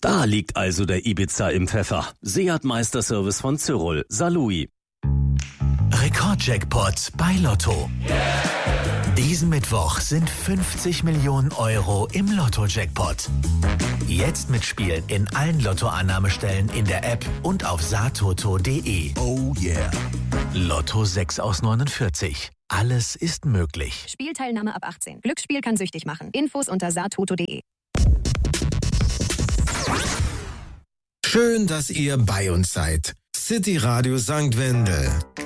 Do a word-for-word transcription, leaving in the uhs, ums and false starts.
Da liegt also der Ibiza im Pfeffer. Seat Meisterservice von Cyril. Salui. Rekordjackpot bei Lotto. Diesen Mittwoch sind fünfzig Millionen Euro im Lotto-Jackpot. Jetzt mitspielen in allen Lottoannahmestellen in der App und auf satoto punkt de. Oh yeah. Lotto sechs aus neunundvierzig. Alles ist möglich. Spielteilnahme ab achtzehn. Glücksspiel kann süchtig machen. Infos unter satoto punkt de. Schön, dass ihr bei uns seid. City Radio Sankt Wendel.